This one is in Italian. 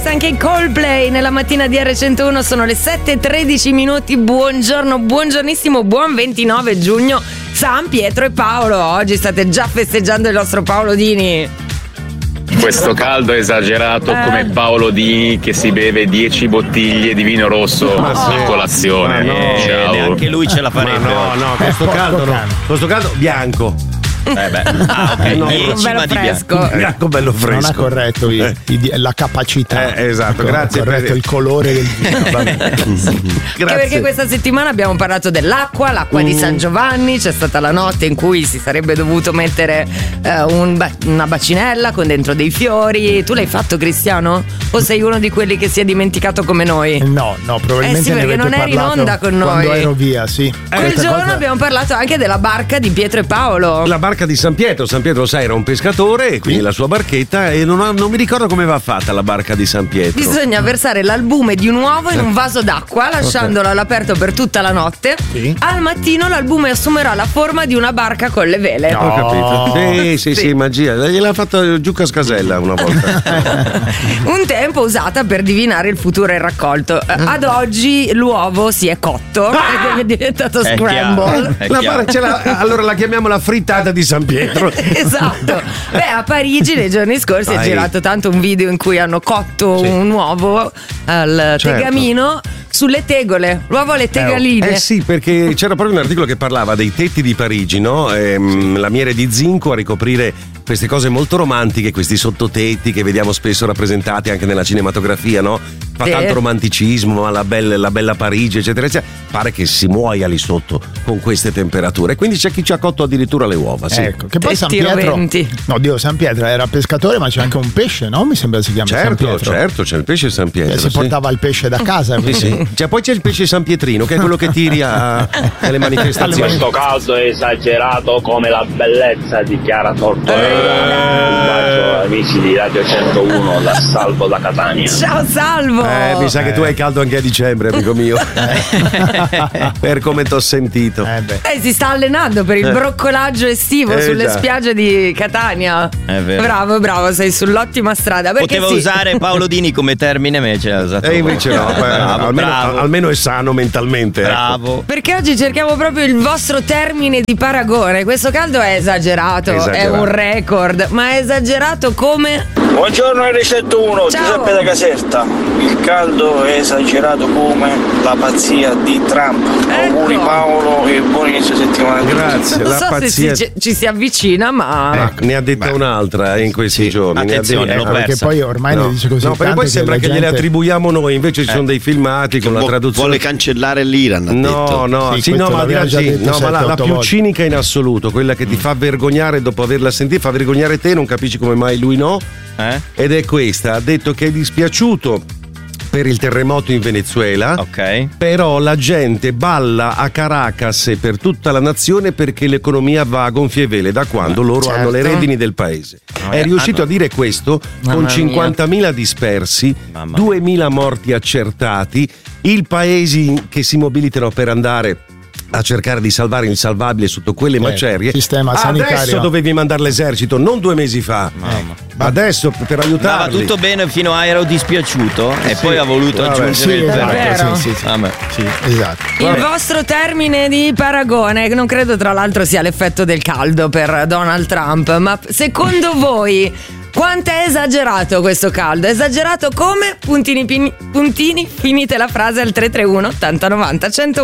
Anche i Coldplay nella mattina di R101 sono le 7:13 minuti. Buongiorno, buongiornissimo, buon 29 giugno, San Pietro e Paolo. Oggi state già festeggiando il nostro Paolo Dini. Questo caldo è esagerato come Paolo Dini che si beve 10 bottiglie di vino rosso a colazione. Ciao. Neanche lui ce la farebbe. No, questo caldo no. Questo caldo bianco. Ok, No, 10 bello ma di fresco. Bianco bello fresco. Non ha corretto la capacità. Esatto, Non ha grazie corretto per il colore del vino. Anche perché questa settimana abbiamo parlato l'acqua di San Giovanni. C'è stata la notte in cui si sarebbe dovuto mettere una bacinella con dentro dei fiori. Tu l'hai fatto, Cristiano? O sei uno di quelli che si è dimenticato come noi? No, probabilmente sì, perché ne non avete eri in parlato onda con noi. Quando ero via, sì. Quel giorno abbiamo parlato anche della barca di Pietro e Paolo. La barca di San Pietro, sai, era un pescatore e quindi la sua barchetta, e non mi ricordo come va fatta la barca di San Pietro. Bisogna versare l'albume di un uovo in un vaso d'acqua, lasciandolo all'aperto per tutta la notte. Sì. Al mattino l'albume assumerà la forma di una barca con le vele. Ho capito. Sì, magia. Gliel'ha fatta Giuca Scasella una volta. Un tempo usata per divinare il futuro e il raccolto. Ad oggi l'uovo si è cotto ed è diventato scramble. Allora la chiamiamo la frittata di San Pietro. Esatto. A Parigi nei giorni scorsi è girato tanto un video in cui hanno cotto un uovo al tegamino sulle tegole, l'uovo alle tegaline. Sì, perché c'era proprio un articolo che parlava dei tetti di Parigi, no? Lamiere di zinco a ricoprire queste cose molto romantiche, questi sottotetti che vediamo spesso rappresentati anche nella cinematografia, no? Fa tanto romanticismo, la bella Parigi, eccetera, eccetera. Pare che si muoia lì sotto con queste temperature. Quindi c'è chi ci ha cotto addirittura le uova. Sì. Ecco, che poi San Pietro. San Pietro era pescatore, ma c'è anche un pesce, no? Mi sembra si chiama San Pietro. Certo, c'è il pesce San Pietro. Si portava il pesce da casa. Sì. Poi c'è il pesce San Pietrino, che è quello che tiri alle manifestazioni. Questo caldo è esagerato come la bellezza di Chiara Tortorella. Un bacio amici di Radio 101, da Salvo da Catania. Ciao Salvo! Mi sa che tu hai caldo anche a dicembre, amico mio. Per come t'ho sentito. Si sta allenando per il broccolaggio estivo sulle spiagge di Catania. È vero. Bravo, sei sull'ottima strada. Poteva usare Paolo Dini come termine, invece ha usato. Invece no, almeno è sano mentalmente. Bravo. Ecco. Perché oggi cerchiamo proprio il vostro termine di paragone. Questo caldo è esagerato. È un record, ma è esagerato come? Buongiorno R101, Giuseppe da Caserta. Il caldo è esagerato come la pazzia di Trump. Auguri Paolo e buon inizio settimana. Grazie. Non so se ci si avvicina, ma ne ha detta un'altra in questi giorni. Attenzione, perché poi ormai ne dice così. No, perché poi sembra che gliele attribuiamo noi, invece ci sono dei filmati con la traduzione. Vuole cancellare l'Iran, ha detto. Ma la più cinica in assoluto, quella che ti fa vergognare dopo averla sentita, fa vergognare te, non capisci come mai lui no. Ed è questa, ha detto che è dispiaciuto per il terremoto in Venezuela, però la gente balla a Caracas e per tutta la nazione perché l'economia va a gonfie vele da quando loro hanno le redini del paese. È riuscito a dire questo con 50.000 dispersi, 2.000 morti accertati, i paesi che si mobilitano per andare a cercare di salvare l'insalvabile sotto quelle macerie. Sistema sanitario. Adesso dovevi mandare l'esercito, non 2 mesi fa. Adesso per aiutarli. Va tutto bene fino a ero dispiaciuto e poi ha voluto aggiungere il vero. Sì, esatto. Il vostro termine di paragone, non credo tra l'altro sia l'effetto del caldo per Donald Trump, ma secondo voi quanto è esagerato questo caldo? Esagerato come? Puntini, finite la frase al 331 80 90 101.